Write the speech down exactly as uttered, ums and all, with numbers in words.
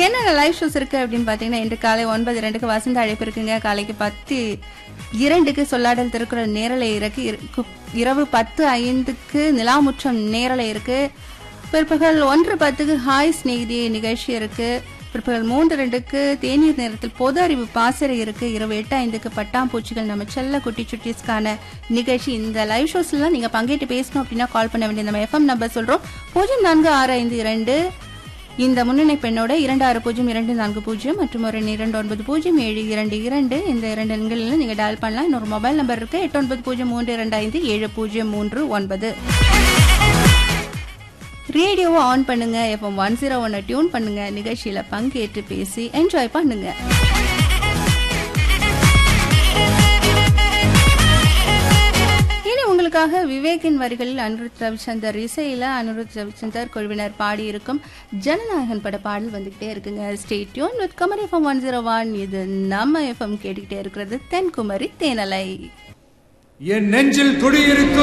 என்னென்ன live shows இருக்கு அப்படின்னு பாத்தீங்கன்னா, இன்று காலை ஒன்பது இரண்டுக்கு வசந்த அழைப்பு இருக்குங்க. காலைக்கு பத்து இரண்டுக்கு சொல்லாடல் திருக்குறள் நேரலை இருக்கு. இரவு பத்து ஐந்துக்கு நிலாமுற்றம் நேரலை இருக்கு. பிற்பகல் ஒன்று பத்துக்கு ஹாய் ஸ்நேகிதி நிகழ்ச்சி இருக்கு. பிற்பகல் மூன்று ரெண்டுக்கு தேநீர் நேரத்தில் பொது அறிவு பாசறை இருக்கு. இரவு எட்டு ஐந்துக்கு பட்டாம்பூச்சிகள் நம்ம செல்ல குட்டி சுட்டிஸ்க்கான நிகழ்ச்சி. இந்த லைவ் ஷோஸ்லாம் நீங்க பங்கேற்று பேசணும் அப்படின்னா கால் பண்ண வேண்டிய நம்ம எஃப்எம் நம்பர் சொல்றோம். பூஜ்ஜியம் நான்கு ஆறு ஐந்து இரண்டு இந்த முன்னணி பெண்ணோட இரண்டு ஆறு பூஜ்ஜியம் இரண்டு நான்கு பூஜ்ஜியம் மற்றும் ஒரு இரண்டு ஒன்பது பூஜ்ஜியம் ஏழு இரண்டு இரண்டு இந்த இரண்டு எண்களில் நீங்க டயல் பண்ணலாம். இன்னொரு மொபைல் நம்பர் இருக்கு எட்டு ஒன்பது பூஜ்ஜியம் மூன்று இரண்டு ஐந்து ஏழு பூஜ்ஜியம் மூன்று ஒன்பது. ரேடியோவை ஆன் பண்ணுங்க, எஃப்எம் ஒன் ஜீரோ ஒன்னை டியூன் பண்ணுங்க, நிகழ்ச்சியில பங்கேற்று பேசி என்ஜாய் பண்ணுங்க. இனி உங்களுக்காக விவேக்கின் வரிகளில் அனிருத் ரவிச்சந்தர் இசையில அனிருத் ரவிச்சந்தர் குழுவினர் பாடி இருக்கும் ஜனநாயகன் பட பாடல் வந்துகிட்டே இருக்குங்க. Stay tune with Kumari FM one zero one. இது நம்ம எஃப்எம் கேட்டுக்கிட்டே இருக்கிறது தென்குமரி தேனலை. என் நெஞ்சில் குடியிருக்கும்